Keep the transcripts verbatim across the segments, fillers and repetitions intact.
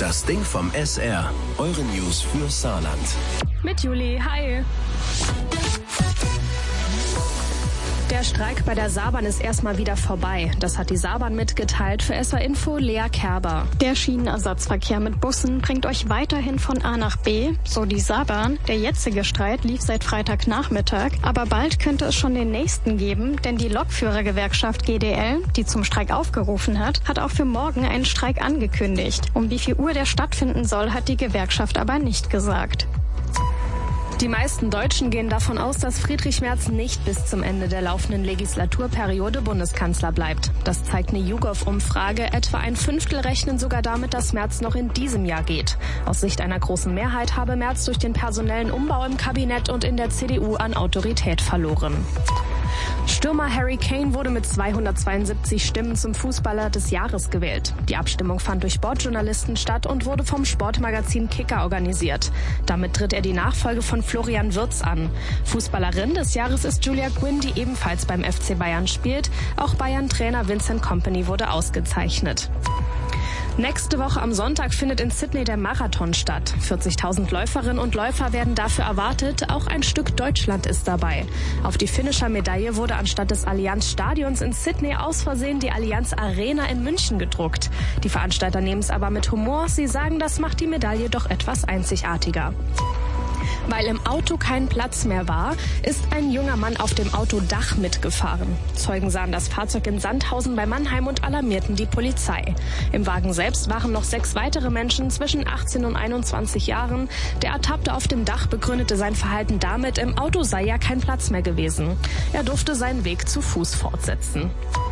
Das Ding vom S R. Eure News für Saarland. Mit Juli, hi. Der Streik bei der Saarbahn ist erstmal wieder vorbei. Das hat die Saarbahn mitgeteilt. Für S R Info Lea Kerber. Der Schienenersatzverkehr mit Bussen bringt euch weiterhin von A nach B, so die Saarbahn. Der jetzige Streit lief seit Freitagnachmittag, aber bald könnte es schon den nächsten geben, denn die Lokführergewerkschaft G D L, die zum Streik aufgerufen hat, hat auch für morgen einen Streik angekündigt. Um wie viel Uhr der stattfinden soll, hat die Gewerkschaft aber nicht gesagt. Die meisten Deutschen gehen davon aus, dass Friedrich Merz nicht bis zum Ende der laufenden Legislaturperiode Bundeskanzler bleibt. Das zeigt eine YouGov-Umfrage. Etwa ein Fünftel rechnen sogar damit, dass Merz noch in diesem Jahr geht. Aus Sicht einer großen Mehrheit habe Merz durch den personellen Umbau im Kabinett und in der C D U an Autorität verloren. Stürmer Harry Kane wurde mit zweihundertzweiundsiebzig Stimmen zum Fußballer des Jahres gewählt. Die Abstimmung fand durch Sportjournalisten statt und wurde vom Sportmagazin Kicker organisiert. Damit tritt er die Nachfolge von Florian Wirtz an. Fußballerin des Jahres ist Julia Quinn, die ebenfalls beim F C Bayern spielt. Auch Bayern-Trainer Vincent Kompany wurde ausgezeichnet. Nächste Woche am Sonntag findet in Sydney der Marathon statt. vierzigtausend Läuferinnen und Läufer werden dafür erwartet. Auch ein Stück Deutschland ist dabei. Auf die Finisher-Medaille wurde anstatt des Allianz-Stadions in Sydney aus Versehen die Allianz Arena in München gedruckt. Die Veranstalter nehmen es aber mit Humor. Sie sagen, das macht die Medaille doch etwas einzigartiger. Weil im Auto kein Platz mehr war, ist ein junger Mann auf dem Autodach mitgefahren. Zeugen sahen das Fahrzeug in Sandhausen bei Mannheim und alarmierten die Polizei. Im Wagen selbst waren noch sechs weitere Menschen zwischen achtzehn und einundzwanzig Jahren. Der Ertappte auf dem Dach begründete sein Verhalten damit, im Auto sei ja kein Platz mehr gewesen. Er durfte seinen Weg zu Fuß fortsetzen.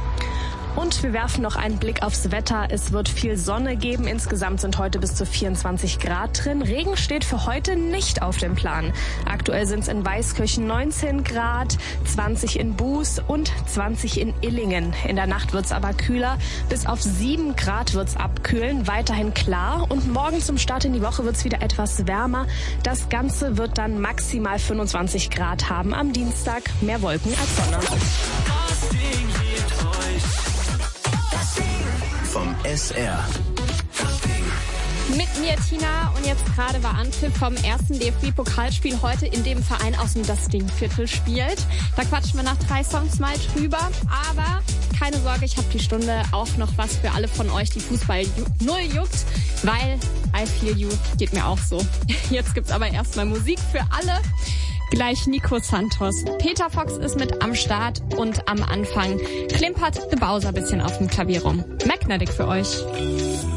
Und wir werfen noch einen Blick aufs Wetter. Es wird viel Sonne geben. Insgesamt sind heute bis zu vierundzwanzig Grad drin. Regen steht für heute nicht auf dem Plan. Aktuell sind es in Weißkirchen neunzehn Grad, zwanzig in Buß und zwanzig in Illingen. In der Nacht wird es aber kühler. Bis auf sieben Grad wird es abkühlen. Weiterhin klar. Und morgen zum Start in die Woche wird es wieder etwas wärmer. Das Ganze wird dann maximal fünfundzwanzig Grad haben. Am Dienstag mehr Wolken als Sonne. Vom S R. Mit mir Tina und jetzt gerade war Anpfiff vom ersten D F B-Pokalspiel heute in dem Verein aus dem Das Ding-Viertel spielt. Da quatschen wir nach drei Songs mal drüber, aber keine Sorge, ich habe die Stunde auch noch was für alle von euch, die Fußball ju- null juckt, weil I feel you geht mir auch so. Jetzt gibt's aber erstmal Musik für alle. Gleich Nico Santos. Peter Fox ist mit am Start und am Anfang klimpert The Bowser bisschen auf dem Klavier rum. Magnetic für euch.